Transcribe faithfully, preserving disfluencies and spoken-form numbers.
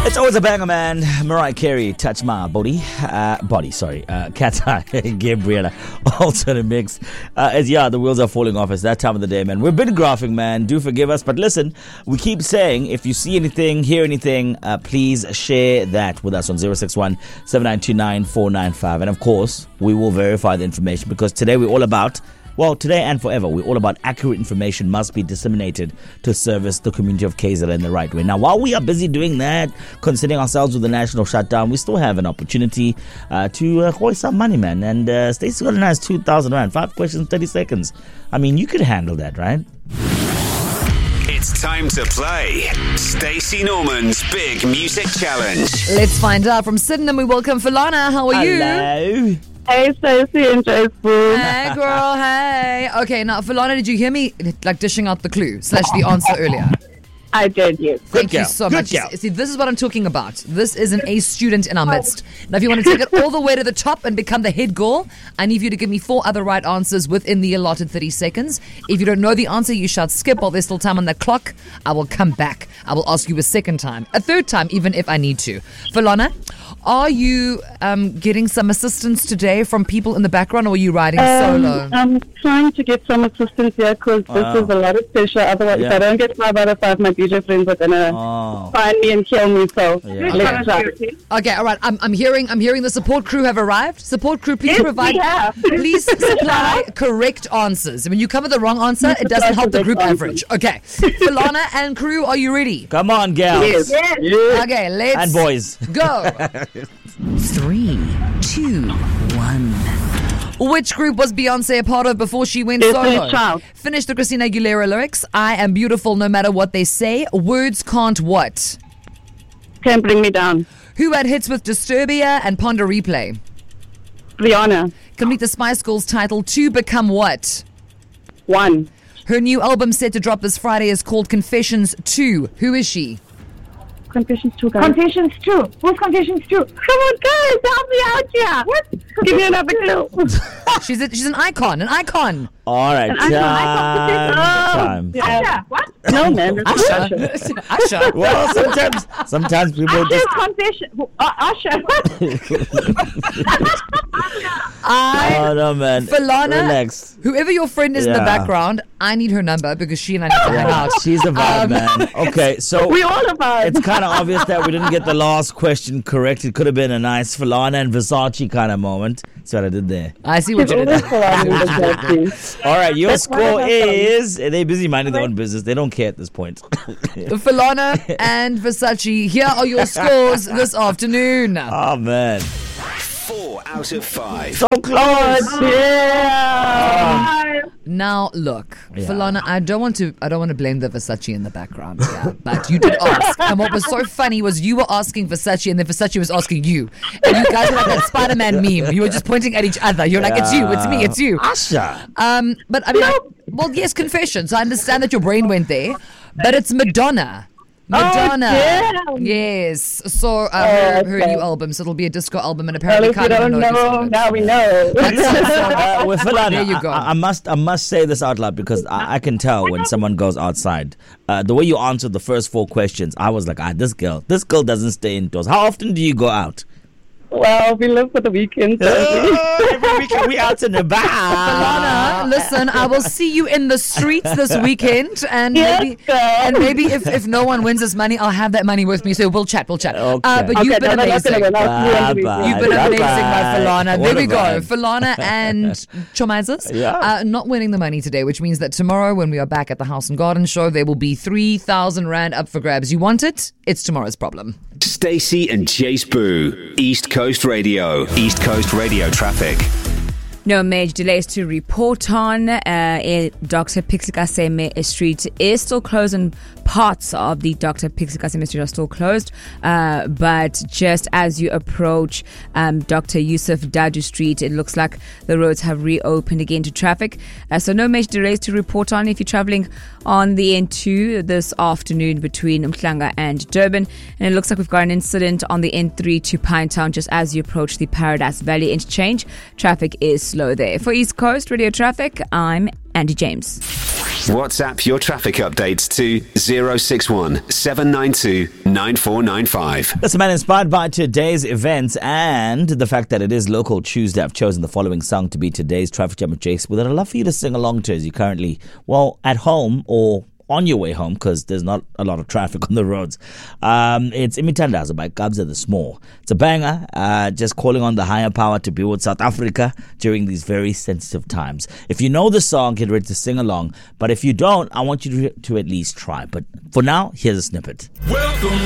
It's always a banger, man. Mariah Carey, Touch My Body. Uh, body, sorry. Uh, Cat's Eye, Gabriella, also in the mix. Uh, as yeah, the wheels are falling off. It's that time of the day, man. We've been graphing, man. Do forgive us. But listen, we keep saying, if you see anything, hear anything, uh, please share that with us on zero six one, seven nine two nine, four nine five. And of course, we will verify the information because today we're all about... Well, today and forever, we're all about accurate information must be disseminated to service the community of K Z N in the right way. Now, while we are busy doing that, considering ourselves with the national shutdown, we still have an opportunity uh, to uh, hoist some money, man. And uh, Stacey got a nice two thousand rand, five questions, thirty seconds. I mean, you could handle that, right? It's time to play Stacey Norman's Big Music Challenge. Let's find out. From Sydenham, we welcome Falana. How are you? Hello. Hey, Stacey and Jason. Hey, girl, hey. Okay, now, Falana, did you hear me, like, dishing out the clue slash the answer earlier? I did, yes. Thank Good you girl. so Good much. girl. See, this is what I'm talking about. This is an A student in our midst. Now, if you want to take it all the way to the top and become the head girl, I need you to give me four other right answers within the allotted thirty seconds. If you don't know the answer, you shout skip while there's still time on the clock. I will come back. I will ask you a second time, a third time, even if I need to. Falana, are you um, getting some assistance today from people in the background, or are you riding Um, solo? I'm trying to get some assistance here because Wow. this is a lot of pressure. Otherwise, Yeah. if I don't get five out of five, my D J friends are going to Oh. find me and kill me. So Yeah. let's try. Okay, all right. I'm, I'm hearing. I'm hearing the support crew have arrived. Support crew, please Yes, provide. we have. Please supply correct answers. When you come with the wrong answer, it doesn't help the group Correct average. Okay, Falana and crew, are you ready? Come on, gals. Yes. Yes. Yeah. Okay, let's And boys. go. Three, two, one. Which group was Beyonce a part of before she went Destiny's solo? Child. Finish the Christina Aguilera lyrics. I am beautiful no matter what they say. Words can't what? Can't bring me down. Who had hits with Disturbia and Ponder Replay? Rihanna. Complete the Spice Girls title To Become What? One. Her new album set to drop this Friday is called Confessions two. Who is she? Confessions two, guys. Confessions two. Who's Confessions two? Come on, guys. Help me out here. What? Give me another clue. She's a, she's an icon, an icon. All right. I Time. time. Usher. What? No, man. That's not Usher. Usher. Well, sometimes, sometimes people Usher just... confession. Uh, Usher. I, Oh, no, man. Falana, Relax. whoever your friend is in the Yeah. background, I need her number because she and I need to hang out. She's a vibe, Um, man. Okay, so... We all about It's kind of obvious that we didn't get the last question correct. It could have been a nice Falana and Versace kind of moment. That's what I did there. I see what you did. All right, your score is... They're busy minding their own business. They don't care at this point. Falana and Versace, here are your scores this afternoon. Oh, man. Four out of five. So close. Yeah. Now look, Yeah. Falana, I don't want to I don't want to blame the Versace in the background, yeah, but you did ask. And what was so funny was you were asking Versace and then Versace was asking you. And you guys were like that Spider-Man meme. You were just pointing at each other. You're like, it's you, it's me, it's you. Asha. Um, but I mean, I, well, yes, Confessions. I understand that your brain went there, but it's Madonna. Madonna. Oh, damn. Yes. So uh, her, her okay. new album. So it'll be a disco album, and Well, apparently if you can't even don't know. this know, one. now we know. Uh, with Falana, There you go. I, I must I must say this out loud because I, I can tell when someone goes outside. Uh, the way you answered the first four questions, I was like, ah, this girl, this girl doesn't stay indoors. How often do you go out? Well, we live for the weekend. So Oh, every weekend we out and about. Falana, listen, I will see you in the streets this weekend, and Yes, maybe, girl. and maybe if, if no one wins this money, I'll have that money with me. So we'll chat, we'll chat. Okay. Uh, but Okay, you've been no, no, not amazing. gonna win. I'll see you on the Bye-bye. weekend. You've been amazing, my Bye-bye. Falana. What There a we go. vibe. Falana and Chomazas. Yeah. Uh, not winning the money today, which means that tomorrow when we are back at the House and Garden show, there will be three thousand rand up for grabs. You want it? It's tomorrow's problem. Stacey and Jace Boo. East Coast Radio. East Coast Radio traffic. No major delays to report on. Uh, Doctor Pixikaseme Street is still closed and parts of the Doctor Pixikaseme Street are still closed. Uh, but just as you approach um, Doctor Yusuf Dadu Street, it looks like the roads have reopened again to traffic. Uh, so no major delays to report on if you're traveling on the N two this afternoon between Umhlanga and Durban. And it looks like we've got an incident on the N three to Pinetown just as you approach the Paradise Valley interchange. Traffic is slow there. For East Coast Radio Traffic, I'm Andy James. WhatsApp your traffic updates to zero six one seven nine two nine four nine five. Listen, man, inspired by today's events and the fact that it is Local Tuesday, I've chosen the following song to be today's Traffic Jam with Jace, that I'd love for you to sing along to as you currently, well, at home or on your way home, because there's not a lot of traffic on the roads. Um, it's Imitandazo by Kabza the Small. It's a banger, uh, just calling on the higher power to be with South Africa during these very sensitive times. If you know the song, get ready to sing along. But if you don't, I want you to, to at least try. But for now, here's a snippet. Welcome